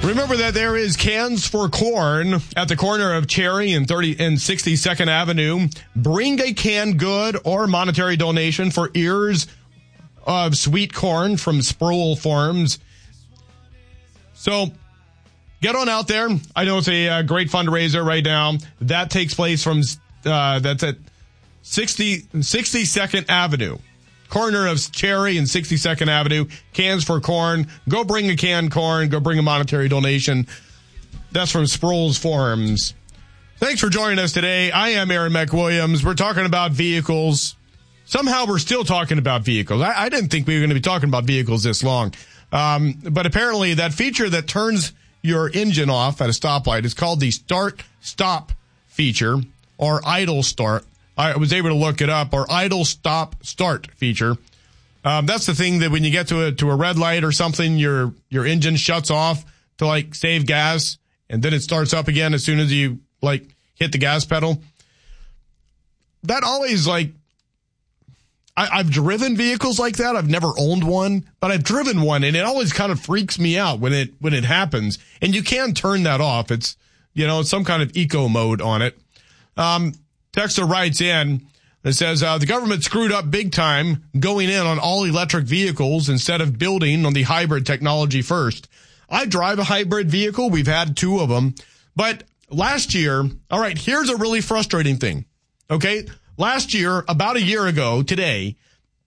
Remember that there is Cans for Corn at the corner of Cherry and 62nd Avenue. Bring a canned good or monetary donation for ears of sweet corn from Sproul Farms. So get on out there. I know it's a great fundraiser right now. That takes place from that's at 62nd Avenue. Corner of Cherry and 62nd Avenue. Cans for Corn. Go bring a canned corn. Go bring a monetary donation. That's from Sproul's Farms. Thanks for joining us today. I am Aaron McWilliams. We're talking about vehicles. Somehow we're still talking about vehicles. I didn't think we were going to be talking about vehicles this long. But apparently that feature that turns your engine off at a stoplight is called the start-stop feature or idle start. I was able to look it up, or idle stop start feature. That's the thing that when you get to a red light or something, your engine shuts off to like save gas, and then it starts up again as soon as you like hit the gas pedal. That always like I've driven vehicles like that. I've never owned one, but I've driven one, and it always kind of freaks me out when it happens. And you can turn that off. It's some kind of eco mode on it. Texter writes in that says, the government screwed up big time going in on all electric vehicles instead of building on the hybrid technology first. I drive a hybrid vehicle. We've had 2 of them. But last year, all right, here's a really frustrating thing. Okay. Last year, about a year ago today,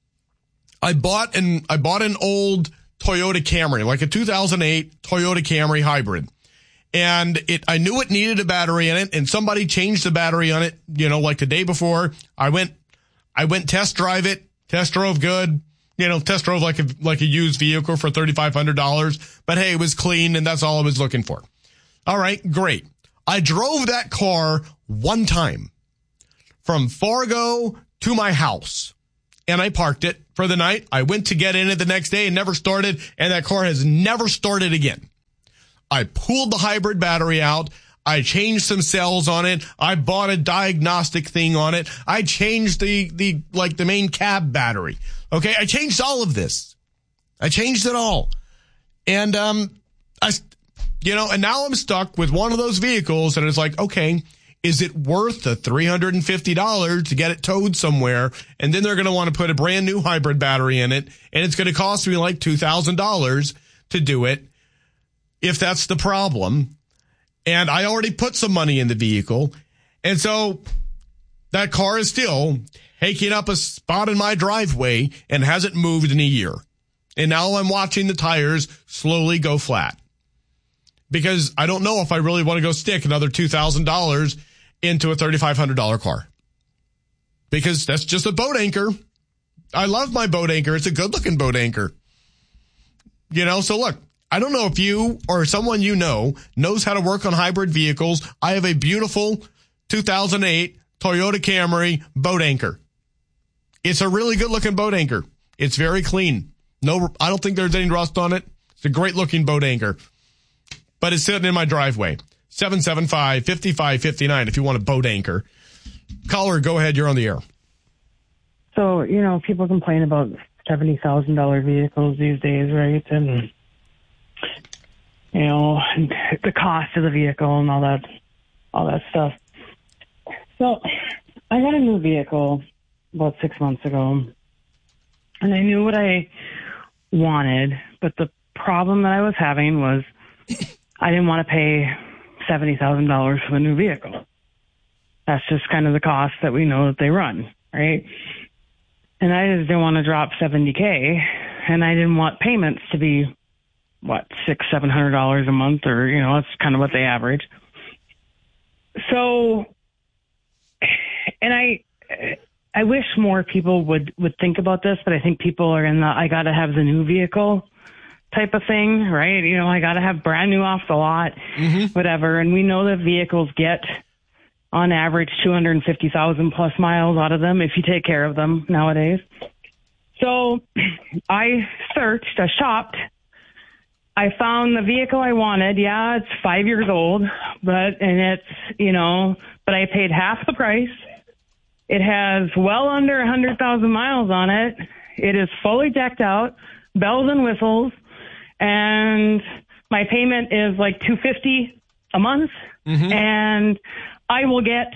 I bought an old Toyota Camry, like a 2008 Toyota Camry hybrid. And I knew it needed a battery in it, and somebody changed the battery on it, like the day before. I went test drove good, test drove like a used vehicle for $3,500. But hey, it was clean, and that's all I was looking for. All right, great. I drove that car one time from Fargo to my house, and I parked it for the night. I went to get in it the next day and never started, and that car has never started again. I pulled the hybrid battery out. I changed some cells on it. I bought a diagnostic thing on it. I changed the main cab battery. Okay. I changed all of this. I changed it all. And, and now I'm stuck with one of those vehicles, and it's like, okay, is it worth the $350 to get it towed somewhere? And then they're going to want to put a brand new hybrid battery in it, and it's going to cost me like $2,000 to do it. If that's the problem. And I already put some money in the vehicle. And so that car is still taking up a spot in my driveway and hasn't moved in a year. And now I'm watching the tires slowly go flat. Because I don't know if I really want to go stick another $2,000 into a $3,500 car. Because that's just a boat anchor. I love my boat anchor. It's a good looking boat anchor. So look. I don't know if you or someone knows how to work on hybrid vehicles. I have a beautiful 2008 Toyota Camry boat anchor. It's a really good looking boat anchor. It's very clean. No, I don't think there's any rust on it. It's a great looking boat anchor, but it's sitting in my driveway. 775-5559 if you want a boat anchor. Caller, go ahead. You're on the air. So, people complain about $70,000 vehicles these days, right? And the cost of the vehicle and all that stuff. So I got a new vehicle about 6 months ago, and I knew what I wanted, but the problem that I was having was I didn't want to pay $70,000 for the new vehicle. That's just kind of the cost that we know that they run, right? And I just didn't want to drop $70K, and I didn't want payments to be $600-700 a month, or that's kind of what they average. So, and I wish more people would think about this, but I think people are in the I gotta have the new vehicle type of thing, right? I gotta have brand new off the lot, whatever. And we know that vehicles get on average 250,000 plus miles out of them if you take care of them nowadays. So I searched, I shopped. I found the vehicle I wanted. Yeah, it's 5 years old, but I paid half the price. It has well under 100,000 miles on it. It is fully decked out, bells and whistles, and my payment is like $250 a month, and I will get,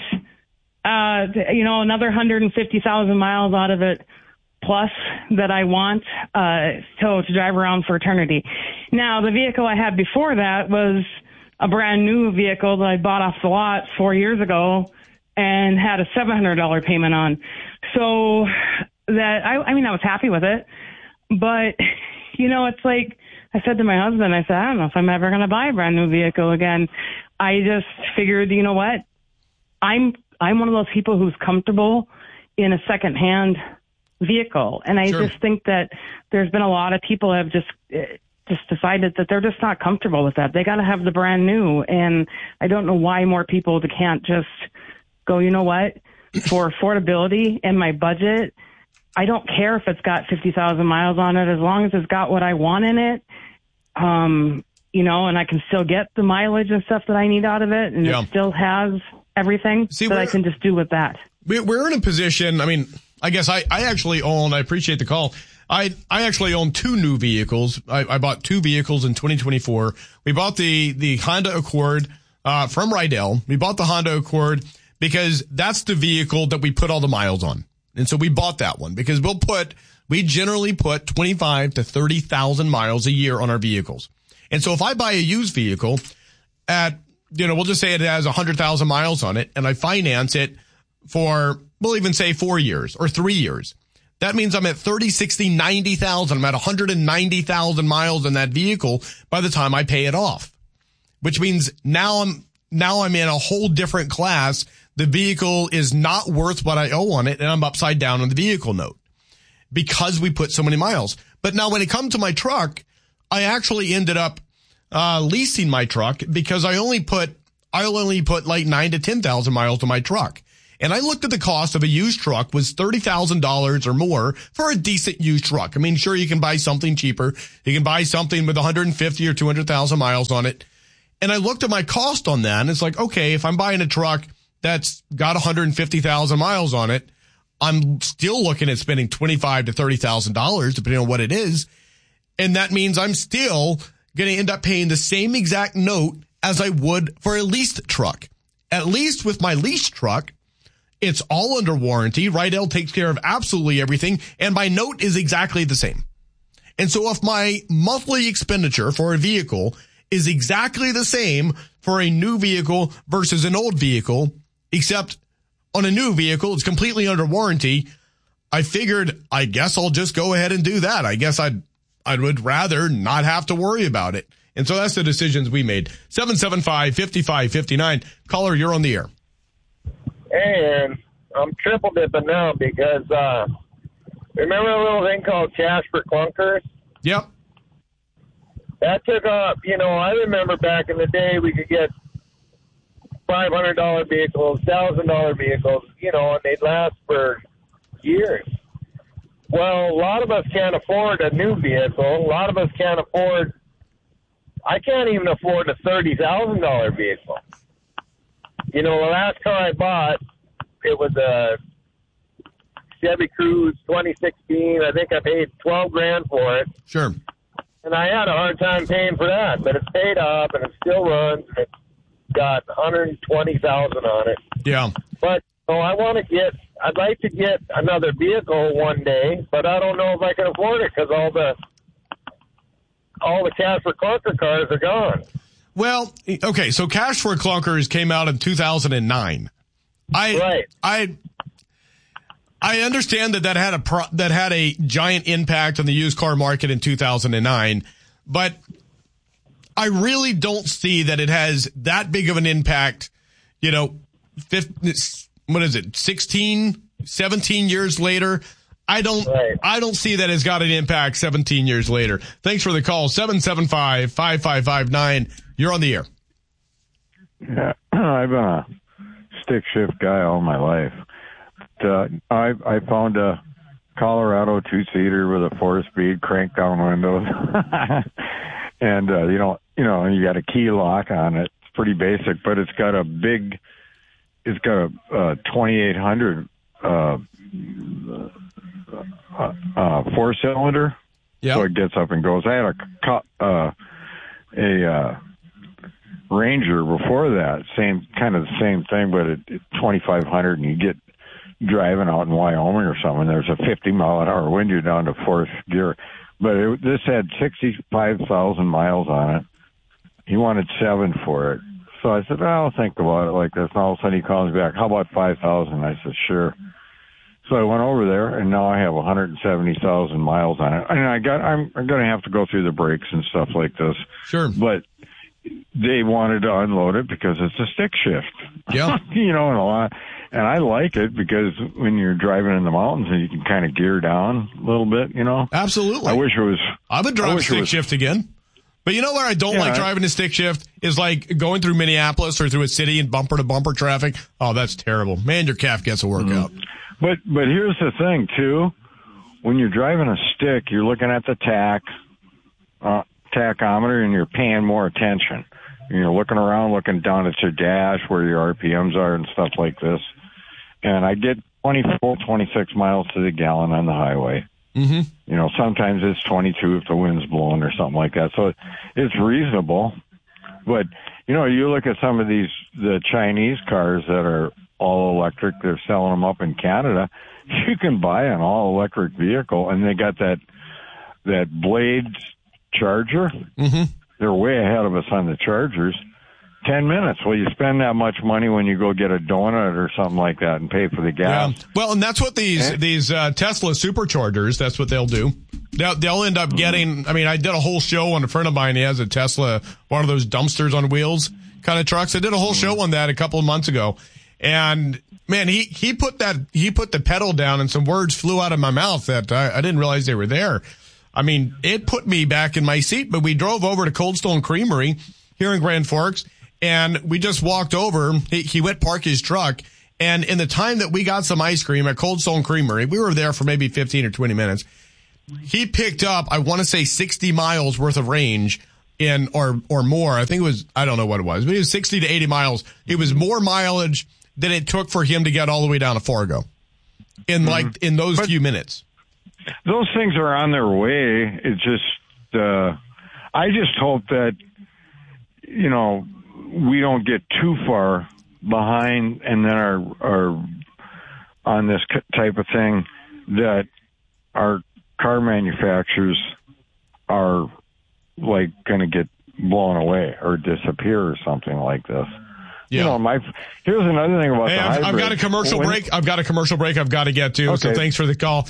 another 150,000 miles out of it plus that I want, to drive around for eternity. Now, the vehicle I had before that was a brand new vehicle that I bought off the lot 4 years ago and had a $700 payment on. So that, I was happy with it, but it's like, I said to my husband, I said, I don't know if I'm ever going to buy a brand new vehicle again. I just figured, you know what? I'm one of those people who's comfortable in a secondhand vehicle. And I just think that there's been a lot of people have just decided that they're just not comfortable with that. They got to have the brand new. And I don't know why more people can't just go, you know what? For affordability and my budget, I don't care if it's got 50,000 miles on it, as long as it's got what I want in it. And I can still get the mileage and stuff that I need out of it, and it still has everything that I can just do with that. We're in a position, I guess I actually own, I appreciate the call, I actually own two new vehicles. I bought two vehicles in 2024. We bought the Honda Accord from Rydell. We bought the Honda Accord because that's the vehicle that we put all the miles on. And so we bought that one because we generally put 25 to 30,000 miles a year on our vehicles. And so if I buy a used vehicle at, we'll just say it has 100,000 miles on it, and I finance it for, we'll even say 4 years or 3 years. That means I'm at 30, 60, 90,000. I'm at 190,000 miles in that vehicle by the time I pay it off, which means now I'm in a whole different class. The vehicle is not worth what I owe on it, and I'm upside down on the vehicle note because we put so many miles. But now when it comes to my truck, I actually ended up leasing my truck because I'll only put like 9 to 10,000 miles to my truck. And I looked at the cost of a used truck was $30,000 or more for a decent used truck. Sure, you can buy something cheaper. You can buy something with 150 or 200,000 miles on it. And I looked at my cost on that, and it's like, okay, if I'm buying a truck that's got 150,000 miles on it, I'm still looking at spending $25,000 to $30,000 depending on what it is. And that means I'm still going to end up paying the same exact note as I would for a leased truck. At least with my leased truck, it's all under warranty. Rydell takes care of absolutely everything, and my note is exactly the same. And so if my monthly expenditure for a vehicle is exactly the same for a new vehicle versus an old vehicle, except on a new vehicle, it's completely under warranty, I figured, I guess I'll just go ahead and do that. I guess I would rather not have to worry about it. And so that's the decisions we made. 775-5559. Caller, you're on the air. Hey, and I'm triple dipping now because remember a little thing called Cash for Clunkers? Yep. That took off. I remember back in the day we could get $500 vehicles, $1,000 vehicles, and they'd last for years. Well, a lot of us can't afford a new vehicle. A lot of us can't afford, I can't even afford a $30,000 vehicle. The last car I bought, it was a Chevy Cruze 2016. I think I paid $12,000 for it. Sure. And I had a hard time paying for that, but it's paid off and it still runs. And it's got 120,000 on it. Yeah. But I'd like to get another vehicle one day, but I don't know if I can afford it because all the Cash for Clunker cars are gone. Well, okay, so Cash for Clunkers came out in 2009. Right. I understand that had a giant impact on the used car market in 2009, but I really don't see that it has that big of an impact, 16, 17 years later. I don't see that it's got an impact 17 years later. Thanks for the call. 775-5559. You're on the air. Yeah, I've been a stick shift guy all my life. I found a Colorado 2-seater with a 4-speed crank down windows. And, you got a key lock on it. It's pretty basic, but it's got a 2800 4-cylinder. Yep. So it gets up and goes. I had a Ranger before that, same thing, but at 2,500, and you get driving out in Wyoming or something, there's a 50-mile-an-hour wind, you're down to fourth gear. But this had 65,000 miles on it. He wanted 7 for it. So I said, I'll think about it like this. And all of a sudden he calls me back, how about 5,000? I said, sure. So I went over there, and now I have 170,000 miles on it. And I'm going to have to go through the brakes and stuff like this. Sure. But they wanted to unload it because it's a stick shift. Yeah. And I like it because when you're driving in the mountains and you can kind of gear down a little bit, Absolutely. I wish it was. I would drive a stick shift again. But you know where I don't like driving a stick shift is like going through Minneapolis or through a city in bumper to bumper traffic. Oh, that's terrible. Man, your calf gets a workout. But here's the thing too. When you're driving a stick, you're looking at the tachometer, and you're paying more attention. You're looking around, looking down at your dash where your RPMs are and stuff like this. And I get 24, 26 miles to the gallon on the highway. Mm-hmm. Sometimes it's 22 if the wind's blowing or something like that. So it's reasonable. But, you look at some of the Chinese cars that are all electric, they're selling them up in Canada. You can buy an all electric vehicle, and they got that Blade charger. Mm-hmm. They're way ahead of us on the chargers. 10 minutes. Well, you spend that much money when you go get a donut or something like that and pay for the gas. Yeah. Well, and that's what these Tesla superchargers, that's what they'll do. They'll end up getting, I did a whole show on a friend of mine. He has a Tesla, one of those dumpsters on wheels kind of trucks. I did a whole show on that a couple of months ago. And man, he put the pedal down and some words flew out of my mouth that I didn't realize they were there. It put me back in my seat, but we drove over to Cold Stone Creamery here in Grand Forks. And we just walked over. He went park his truck. And in the time that we got some ice cream at Cold Stone Creamery, we were there for maybe 15 or 20 minutes. He picked up, I want to say 60 miles worth of range or more. I think it was, I don't know what it was, but it was 60 to 80 miles. It was more mileage than it took for him to get all the way down to Fargo in those few minutes. Those things are on their way. It's just, I just hope that, we don't get too far behind and then are on this type of thing that our car manufacturers are like going to get blown away or disappear or something like this. Yeah. Here's another thing about the hybrid. I've got a commercial break. I've got to get to. Okay. So thanks for the call.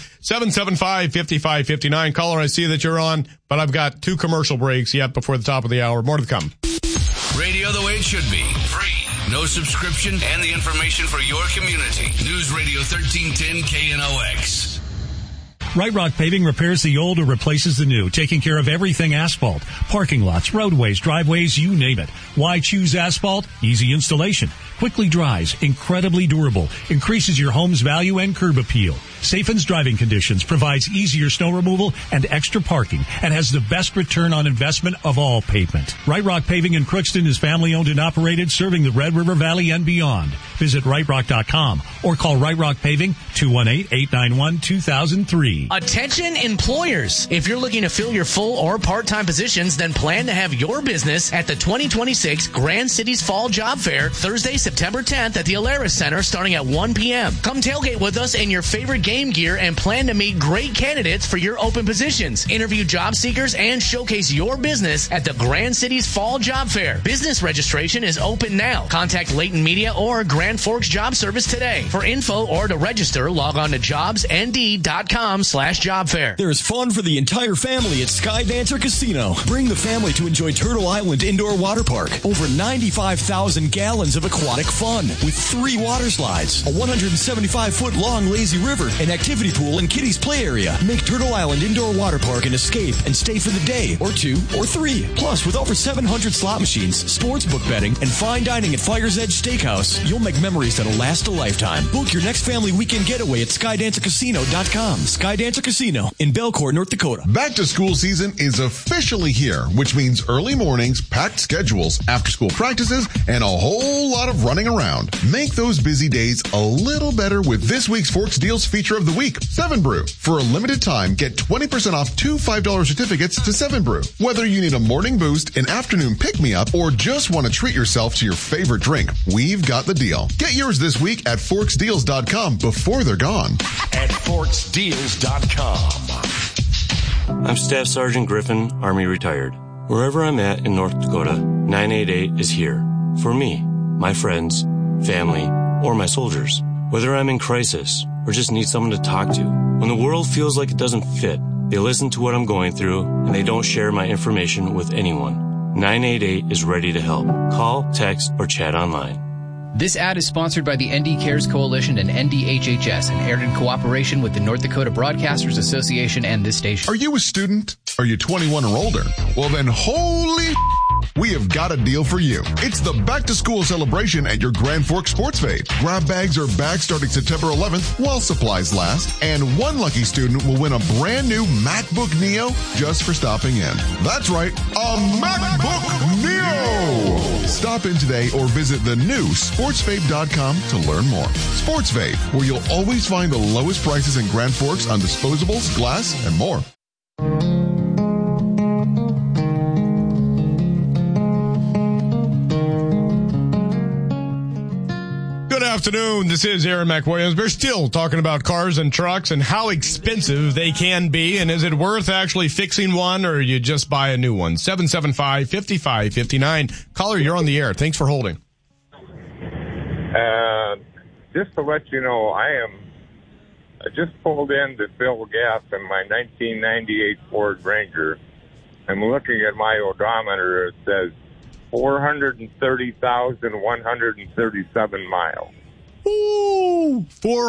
775-5559. Caller, I see that you're on, but I've got 2 commercial breaks yet before the top of the hour. More to come. Radio the way it should be. Free. No subscription and the information for your community. News Radio 1310 KNOX. Right Rock Paving repairs the old or replaces the new, taking care of everything asphalt. Parking lots, roadways, driveways, you name it. Why choose asphalt? Easy installation. Quickly dries, incredibly durable, increases your home's value and curb appeal. Safens driving conditions, provides easier snow removal and extra parking, and has the best return on investment of all pavement. Right Rock Paving in Crookston is family owned and operated, serving the Red River Valley and beyond. Visit rightrock.com or call Right Rock Paving 218-891-2003. Attention employers. If you're looking to fill your full or part-time positions, then plan to have your business at the 2026 Grand Cities Fall Job Fair, Thursday, September 10th at the Alaris Center starting at 1 p.m. Come tailgate with us in your favorite game gear and plan to meet great candidates for your open positions. Interview job seekers and showcase your business at the Grand Cities Fall Job Fair. Business registration is open now. Contact Layton Media or Grand Forks Job Service today. For info or to register, log on to jobsnd.com/job fair. There's fun for the entire family at Skydancer Casino. Bring the family to enjoy Turtle Island Indoor Water Park. Over 95,000 gallons of aquatic fun with 3 water slides, a 175-foot long lazy river, an activity pool and kiddies play area. Make Turtle Island Indoor Water Park an escape and stay for the day or 2 or 3. Plus, with over 700 slot machines, sports book betting, and fine dining at Fire's Edge Steakhouse, you'll make memories that'll last a lifetime. Book your next family weekend getaway at SkydancerCasino.com. Skydancer Casino in Belcourt, North Dakota. Back to school season is officially here, which means early mornings, packed schedules, after-school practices, and a whole lot of running around. Make those busy days a little better with this week's Forks Deals feature of the week, 7 Brew. For a limited time, get 20% off 2 $5 certificates to 7 Brew. Whether you need a morning boost, an afternoon pick-me-up, or just want to treat yourself to your favorite drink, we've got the deal. Get yours this week at forksdeals.com before they're gone. At forksdeals.com. I'm Staff Sergeant Griffin, Army retired. Wherever I'm at in North Dakota, 988 is here. For me, my friends, family, or my soldiers. Whether I'm in crisis or just need someone to talk to. When the world feels like it doesn't fit, they listen to what I'm going through and they don't share my information with anyone. 988 is ready to help. Call, text, or chat online. This ad is sponsored by the ND Cares Coalition and NDHHS and aired in cooperation with the North Dakota Broadcasters Association and this station. Are you a student? Are you 21 or older? Well then, holy we have got a deal for you. It's the back-to-school celebration at your Grand Forks Sports Fete. Grab bags are back starting September 11th while supplies last, and one lucky student will win a brand new MacBook Neo just for stopping in. That's right, a MacBook Neo! Stop in today or visit the new sportsfete.com to learn more. Sports Fete, where you'll always find the lowest prices in Grand Forks on disposables, glass, and more. Good afternoon. This is Aaron McWilliams. We're still talking about cars and trucks and how expensive they can be, and is it worth actually fixing one, or you just buy a new one? 775-5559. Caller, you're on the air. Thanks for holding. Just to let you know, I just pulled in to fill gas in my 1998 Ford Ranger. I'm looking at my odometer. It says 430,137 miles. Ooh,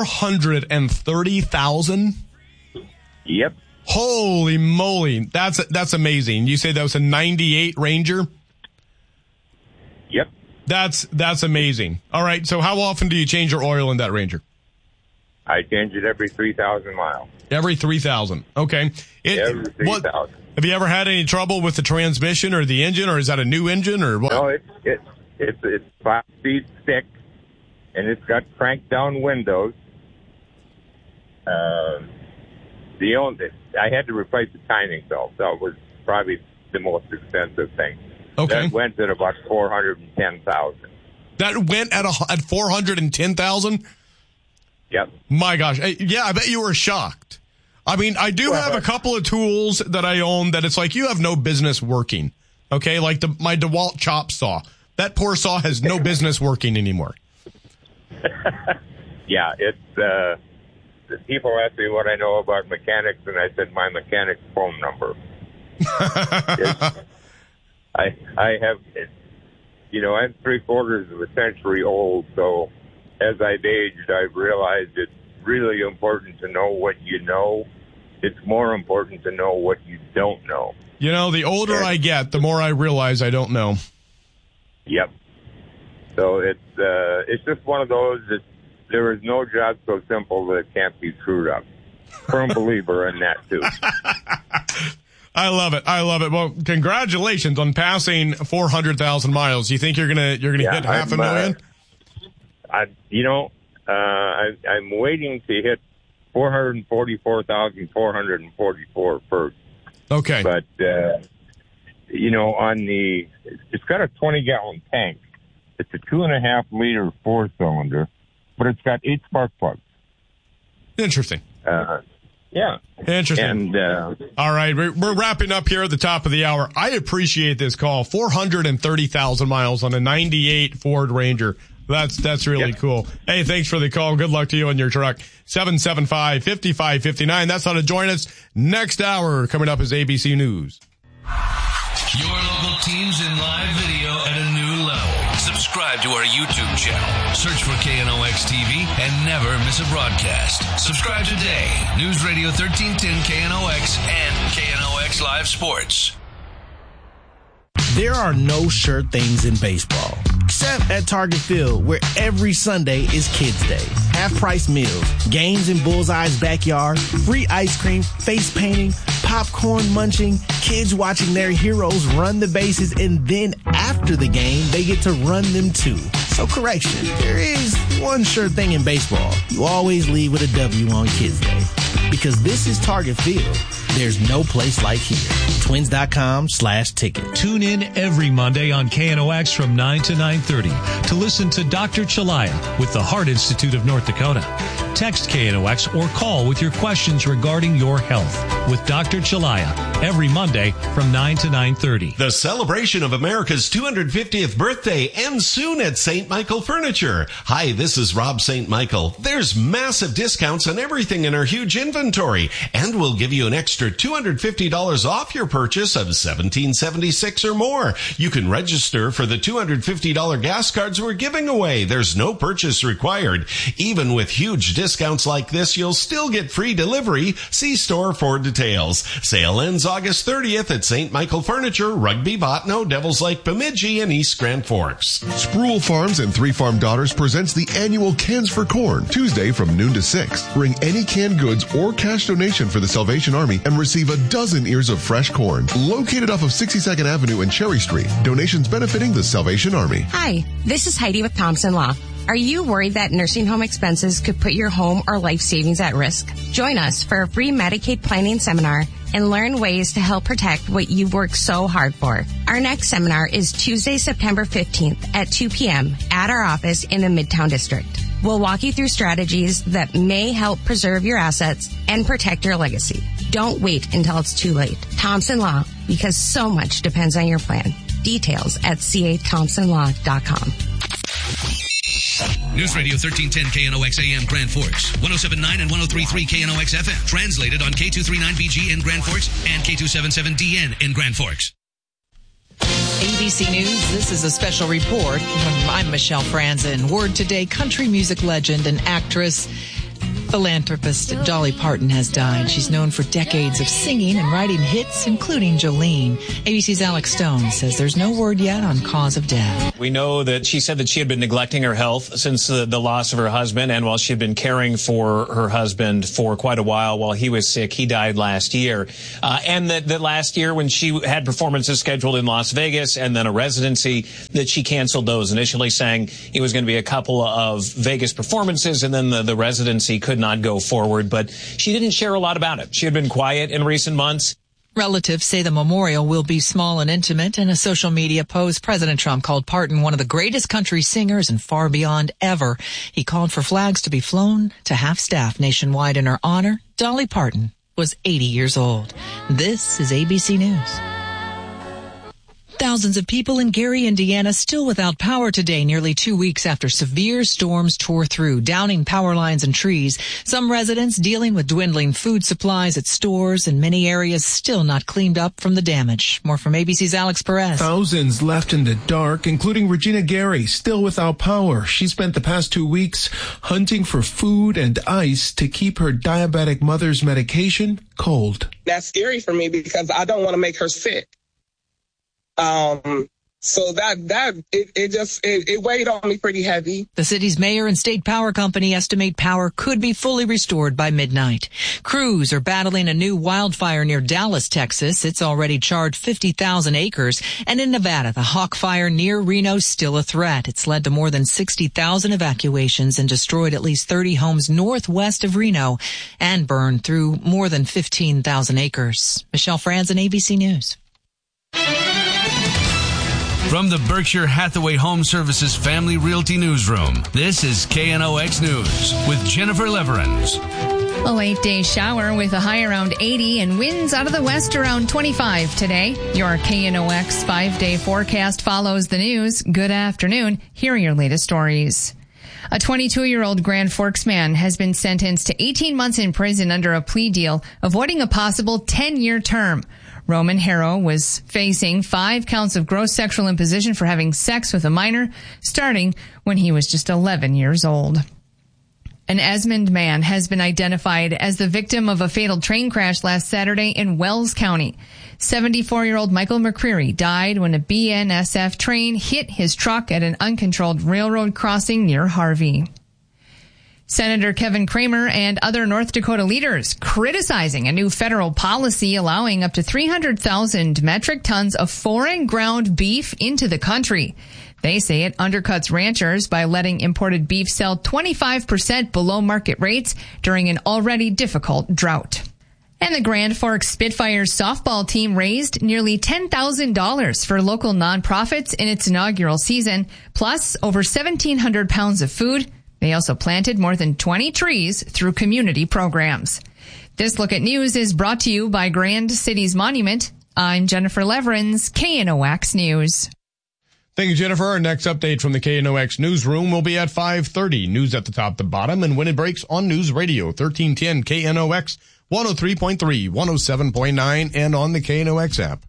430,000? Yep. Holy moly. That's amazing. You say that was a 98 Ranger? Yep. That's amazing. All right, so how often do you change your oil in that Ranger? I change it every 3,000 miles. Every 3,000. Okay. Every 3,000. Have you ever had any trouble with the transmission or the engine, or is that a new engine, or what? No, it's 5-speed stick, and it's got crank down windows. I had to replace the timing belt, so it was probably the most expensive thing. Okay. That went at about 410,000. That went at 410,000? Yep. My gosh. Yeah, I bet you were shocked. I mean, I do have a couple of tools that I own that it's like you have no business working. Okay, like my DeWalt chop saw. That poor saw has no business working anymore. Yeah, it's people ask me what I know about mechanics, and I said my mechanic's phone number. I have, I'm 3/4 of a century old, so as I've aged, I've realized it's really important to know what you know. It's more important to know what you don't know. The older I get, the more I realize I don't know. Yep. So it's just one of those that there is no job so simple that it can't be screwed up. Firm believer in that too. I love it. Well, congratulations on passing 400,000 miles. You think you're gonna hit 500,000? I'm waiting to hit 444,444 first. Okay. But, it's got a 20-gallon tank. It's a 2.5-liter 4-cylinder, but it's got 8 spark plugs. Interesting. Yeah. Interesting. And, all right. We're wrapping up here at the top of the hour. I appreciate this call. 430,000 miles on a 98 Ford Ranger. That's really cool. Hey, thanks for the call. Good luck to you on your truck. 775-5559. That's how to join us. Next hour coming up is ABC News. Your local teams in live video at a new level. Subscribe to our YouTube channel. Search for KNOX TV and never miss a broadcast. Subscribe today. News Radio 1310 KNOX and KNOX Live Sports. There are no sure things in baseball, except at Target Field, where every Sunday is Kids Day. Half-price meals, games in Bullseye's backyard, free ice cream, face painting, popcorn munching, kids watching their heroes run the bases, and then after the game, they get to run them too. So correction, there is one sure thing in baseball. You always leave with a W on Kids Day. Because this is Target Field. There's no place like here. Twins.com/ticket. Tune in every Monday on KNOX from 9 to 9:30 to listen to Dr. Chalaya with the Heart Institute of North Dakota. Text KNOX or call with your questions regarding your health with Dr. Chalaya every Monday from 9 to 9:30. The celebration of America's 250th birthday ends soon at St. Michael Furniture. Hi, this is Rob St. Michael. There's massive discounts on everything in our huge inventory, and we'll give you an extra $250 off your purchase of $17.76 or more. You can register for the $250 gas cards we're giving away. There's no purchase required. Even with huge discounts like this, you'll still get free delivery. See store for details. Sale ends August 30th at St. Michael Furniture, Rugby, Botno, Devils Lake, Bemidji, and East Grand Forks. Sproul Farms and Three Farm Daughters presents the annual Cans for Corn, Tuesday from noon to 6. Bring any canned goods or cash donation for the Salvation Army and receive a dozen ears of fresh corn. Located off of 62nd Avenue and Cherry Street. Donations benefiting the Salvation Army. Hi, this is Heidi with Thompson Law. Are you worried that nursing home expenses could put your home or life savings at risk? Join us for a free Medicaid planning seminar and learn ways to help protect what you've worked so hard for. Our next seminar is Tuesday, September 15th at 2 p.m. at our office in the Midtown District. We'll walk you through strategies that may help preserve your assets and protect your legacy. Don't wait until it's too late. Thompson Law, because so much depends on your plan. Details at cathompsonlaw.com. News Radio 1310 KNOX AM Grand Forks, 107.9 and 103.3 KNOX FM. Translated on K239BG in Grand Forks and K277DN in Grand Forks. ABC News, this is a special report. I'm Michelle Franzen. Word today, country music legend and actress, philanthropist Dolly Parton has died. She's known for decades of singing and writing hits, including Jolene. ABC's Alex Stone says there's no word yet on cause of death. We know that she said that she had been neglecting her health since the loss of her husband, and while she had been caring for her husband for quite a while he was sick, he died last year. And that last year when she had performances scheduled in Las Vegas and then a residency, that she canceled those, initially saying it was going to be a couple of Vegas performances and then the residency could not go forward, but she didn't share a lot about it. She had been quiet in recent months. Relatives say the memorial will be small and intimate. In a social media post, President Trump called Parton one of the greatest country singers and far beyond ever. He called for flags to be flown to half-staff nationwide in her honor. Dolly Parton was 80 years old. This is ABC News. Thousands of people in Gary, Indiana, still without power today, nearly 2 weeks after severe storms tore through, downing power lines and trees. Some residents dealing with dwindling food supplies at stores, and many areas still not cleaned up from the damage. More from ABC's Alex Perez. Thousands left in the dark, including Regina Gary, still without power. She spent the past 2 weeks hunting for food and ice to keep her diabetic mother's medication cold. That's scary for me because I don't want to make her sick. So it weighed on me pretty heavy. The city's mayor and state power company estimate power could be fully restored by midnight. Crews are battling a new wildfire near Dallas, Texas. It's already charred 50,000 acres. And in Nevada, the Hawk Fire near Reno is still a threat. It's led to more than 60,000 evacuations and destroyed at least 30 homes northwest of Reno and burned through more than 15,000 acres. Michelle Franzen, ABC News. From the Berkshire Hathaway Home Services Family Realty Newsroom, this is KNOX News with Jennifer Leverins. A late-day shower with a high around 80 and winds out of the west around 25 today. Your KNOX 5-day forecast follows the news. Good afternoon. Here are your latest stories. A 22-year-old Grand Forks man has been sentenced to 18 months in prison under a plea deal, avoiding a possible 10-year term. Roman Harrow was facing 5 counts of gross sexual imposition for having sex with a minor, starting when he was just 11 years old. An Esmond man has been identified as the victim of a fatal train crash last Saturday in Wells County. 74-year-old Michael McCreary died when a BNSF train hit his truck at an uncontrolled railroad crossing near Harvey. Senator Kevin Cramer and other North Dakota leaders criticizing a new federal policy allowing up to 300,000 metric tons of foreign ground beef into the country. They say it undercuts ranchers by letting imported beef sell 25% below market rates during an already difficult drought. And the Grand Forks Spitfires softball team raised nearly $10,000 for local nonprofits in its inaugural season, plus over 1,700 pounds of food. They also planted more than 20 trees through community programs. This Look at News is brought to you by Grand Cities Monument. I'm Jennifer Leverins, KNOX News. Thank you, Jennifer. Our next update from the KNOX newsroom will be at 5:30. News at the top to bottom, and when it breaks on News Radio 1310 KNOX 103.3, 107.9, and on the KNOX app.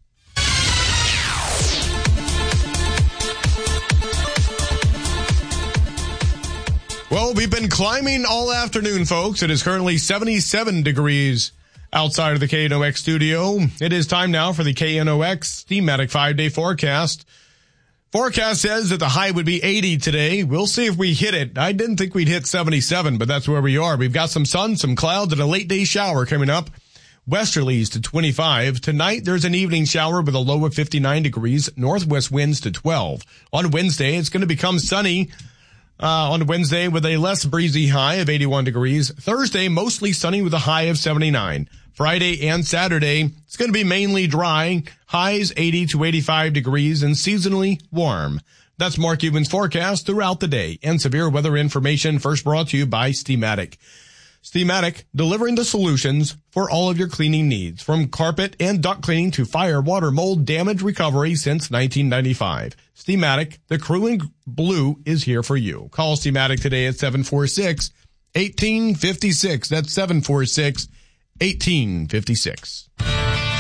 Well, we've been climbing all afternoon, folks. It is currently 77 degrees outside of the KNOX studio. It is time now for the KNOX Steamatic 5-day forecast. Forecast says that the high would be 80 today. We'll see if we hit it. I didn't think we'd hit 77, but that's where we are. We've got some sun, some clouds, and a late day shower coming up. Westerlies to 25. Tonight, there's an evening shower with a low of 59 degrees. Northwest winds to 12. On Wednesday, it's going to become sunny. On Wednesday with a less breezy high of 81 degrees. Thursday, mostly sunny with a high of 79. Friday and Saturday, it's going to be mainly dry. Highs 80 to 85 degrees and seasonally warm. That's Mark Cuban's forecast throughout the day. And severe weather information first brought to you by Steamatic. Steamatic, delivering the solutions for all of your cleaning needs. From carpet and duct cleaning to fire, water, mold, damage recovery since 1995. Steamatic, the crew in blue is here for you. Call Steamatic today at 746-1856. That's 746-1856.